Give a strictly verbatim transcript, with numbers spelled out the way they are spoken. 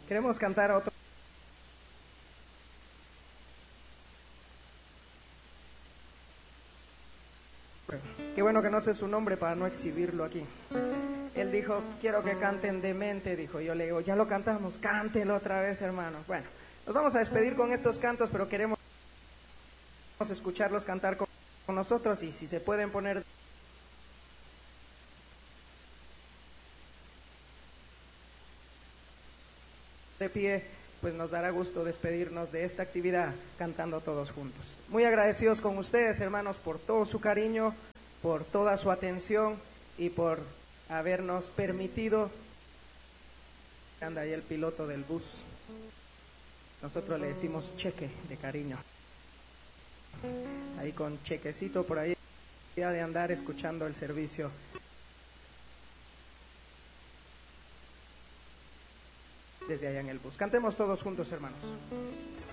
Queremos cantar otro. Qué bueno que no sé su nombre para no exhibirlo aquí. Él dijo, quiero que canten Demente, dijo. Yo le digo, ya lo cantamos, cántelo otra vez, hermano. Bueno, nos vamos a despedir con estos cantos, pero queremos escucharlos cantar con nosotros, y si se pueden poner de pie, pues nos dará gusto despedirnos de esta actividad cantando todos juntos. Muy agradecidos con ustedes, hermanos, por todo su cariño, por toda su atención y por habernos permitido. Anda ahí el piloto del bus. Nosotros le decimos cheque de cariño. Ahí con chequecito por ahí de andar escuchando el servicio. Desde allá en el bus. Cantemos todos juntos, hermanos.